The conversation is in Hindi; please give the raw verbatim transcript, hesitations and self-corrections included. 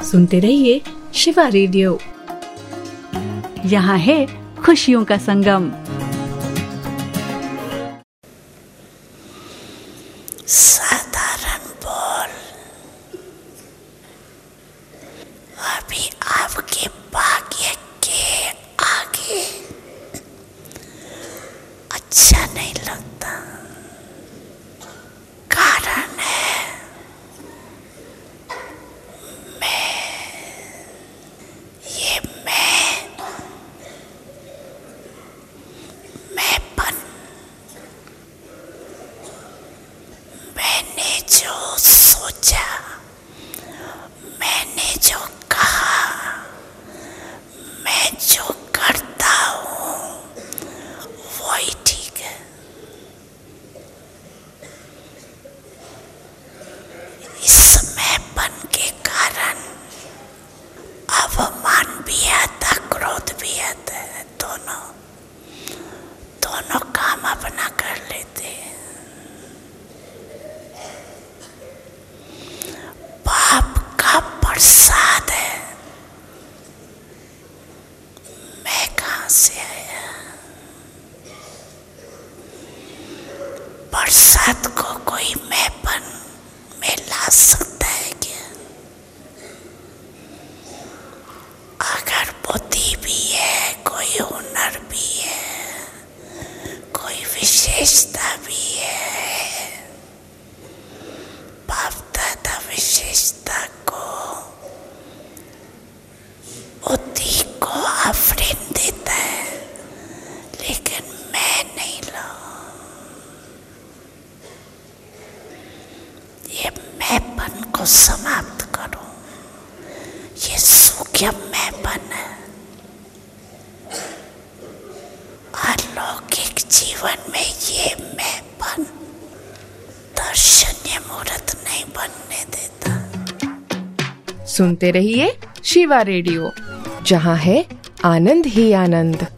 सुनते रहिए शिवा रेडियो। यहाँ है खुशियों का संगम। साधारण बोल, अभी आपके भाग्य के आगे अच्छा नहीं लगता। कारण है मैं, ये मैं मैंपन, मैंने जो सोचा, मैंने जो कहा, मैं जो करता हूँ वही ठीक है। इस मैंपन के कारण अवमान भी आता, क्रोध भी आता है। दोनों दोनों काम अपना कर लेते हैं। पाप का प्रसाद है। मैं कहाँ से आया? प्रसाद को कोई मैंपन में ला सकता है क्या? अगर बुद्धि भी है, कोई हुनर भी है, कोई विशेषता भी है, बाप दादा विशेषता को, बुद्धि को आफरीन देता है, लेकिन मैं नहीं लो। ये मैंपन को समाप्त करो। ये सूक्ष्म मैंपन है। अलौकिक जीवन में ये मैंपन दर्शनीय मूर्त नहीं बनने देता। सुनते रहिए शिवा रेडियो, जहाँ है आनंद ही आनंद।